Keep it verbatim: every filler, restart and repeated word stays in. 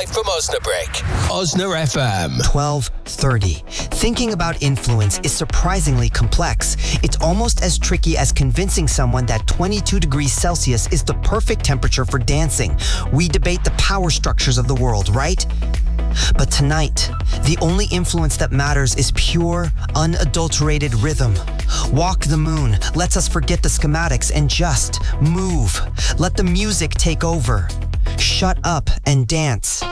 live from Osnabrück. Osna F M. twelve thirty. Thinking about influence is surprisingly complex. It's almost as tricky as convincing someone that twenty-two degrees Celsius is the perfect temperature for dancing. We debate the power structures of the world, right? But tonight, the only influence that matters is pure, unadulterated rhythm. Walk the Moon lets us forget the schematics and just move. Let the music take over. Shut up and dance.